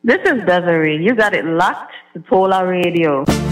This is Desiree. You got it locked to Polar Radio.